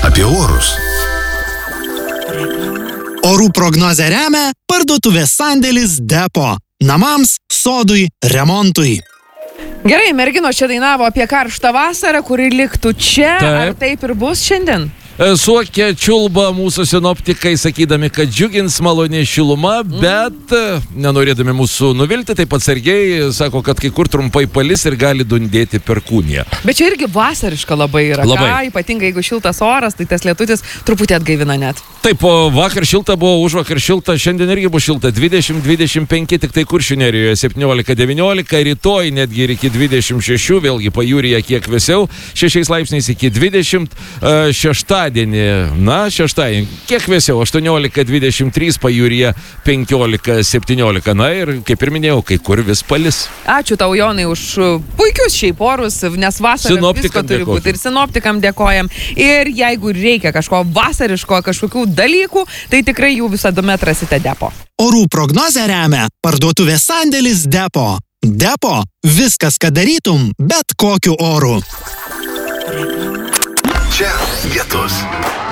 apie orus. Orų prognozę remia parduotuvės sandėlis Depo. Namams, sodui, remontui. Gerai, merginos čia dainavo apie karštą vasarą, kuri liktų čia. Ar taip ir bus šiandien? Suokia čiulba mūsų sinoptikai, sakydami, kad džiugins malonė šiluma, bet nenorėdami mūsų nuvilti, taip atsargiai sako, kad kai kur trumpai palis ir gali dundėti perkūnija. Bet čia irgi vasariška labai yra. Labai. Ką, ypatingai jeigu šiltas oras, tai tas lietutis truputį atgaivina net. Taip, o vakar šilta buvo, už vakar šilta, šiandien irgi bus šilta. 20-25, tik tai Kuršių nerijoje 17-19, rytoj netgi ir iki 26, vėlgi pajūryje kiek vėsiau, 6 laipsniais iki 20, šeštadienį, kiek vėsiau, 18-23, pajūryje 15-17, na ir kaip ir minėjau, kai kur vis palis. Ačiū tau, Jonai, už puikius šiaip orus, nes vasarą visko turi būti ir sinoptikam dėkojam. Ir jeigu reikia kažko vasariško, kažkokių dalykų, tai tikrai jų visada atrasite Depo. Orų prognozę remia parduotuvės sandėlis Depo. Depo – viskas, ką darytum, bet kokiu oru. Čia lietus.